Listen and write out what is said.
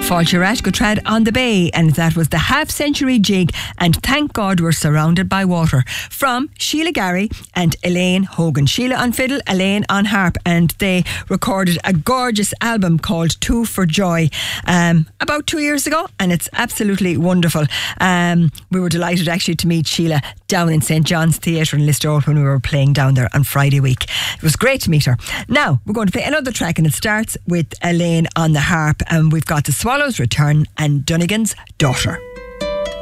Fáilte Gottrad on the Bay, and that was the half-century jig, and thank God we're surrounded by water, from Sheila Gary and Elaine Hogan. Sheila on fiddle, Elaine on harp, and they recorded a gorgeous album called Two for Joy about 2 years ago, and it's absolutely wonderful. We were delighted actually to meet Sheila down in St. John's Theatre in Listowel when we were playing down there on Friday week. It was great to meet her. Now we're going to play another track, and it starts with Elaine on the harp, and we've got The Swallows Return and Dunnigan's Daughter.